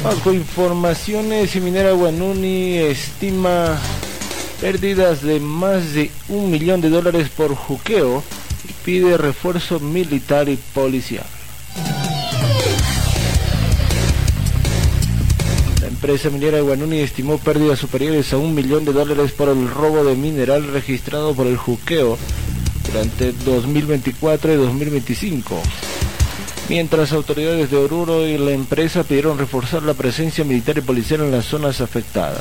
Vamos con informaciones. Minera Guanuni estima pérdidas de más de $1 millón por juqueo y pide refuerzo militar y policial. La empresa minera de Guanuni estimó pérdidas superiores a $1 millón por el robo de mineral registrado por el juqueo durante 2024 y 2025. Mientras autoridades de Oruro y la empresa pidieron reforzar la presencia militar y policial en las zonas afectadas.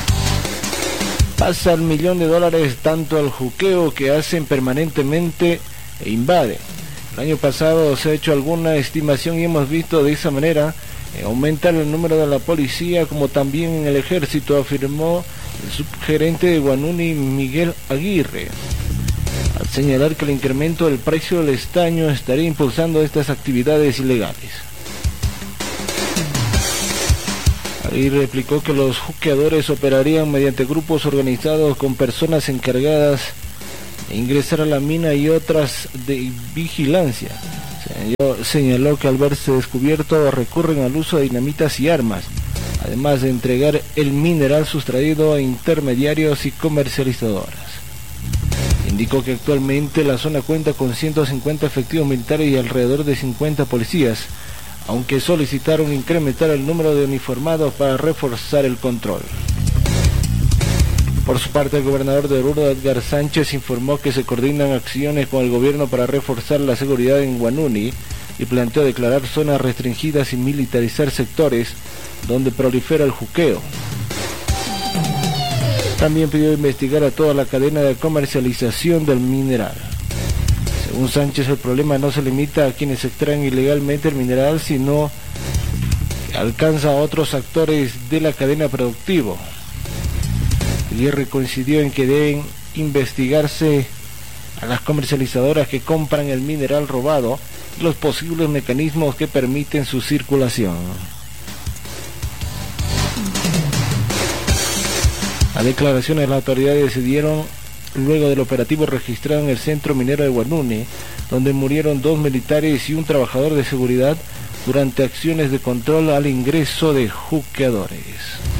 Pasa el $1 millón tanto al juqueo que hacen permanentemente e invade. El año pasado se ha hecho alguna estimación y hemos visto de esa manera aumentar el número de la policía como también en el ejército, afirmó el subgerente de Guanuni, Miguel Aguirre, al señalar que el incremento del precio del estaño estaría impulsando estas actividades ilegales. Aguirre explicó que los juqueadores operarían mediante grupos organizados con personas encargadas de ingresar a la mina y otras de vigilancia. Señaló que al verse descubierto recurren al uso de dinamitas y armas, además de entregar el mineral sustraído a intermediarios y comercializadoras. Indicó que actualmente la zona cuenta con 150 efectivos militares y alrededor de 50 policías, aunque solicitaron incrementar el número de uniformados para reforzar el control. Por su parte, el gobernador de Oruro, Edgar Sánchez, informó que se coordinan acciones con el gobierno para reforzar la seguridad en Guanuni y planteó declarar zonas restringidas y militarizar sectores donde prolifera el juqueo. También pidió investigar a toda la cadena de comercialización del mineral. Según Sánchez, el problema no se limita a quienes extraen ilegalmente el mineral, sino que alcanza a otros actores de la cadena productiva. Aguirre coincidió en que deben investigarse a las comercializadoras que compran el mineral robado y los posibles mecanismos que permiten su circulación. Las declaraciones de las autoridades se dieron luego del operativo registrado en el centro minero de Guanuni, donde murieron 2 militares y un trabajador de seguridad durante acciones de control al ingreso de juqueadores.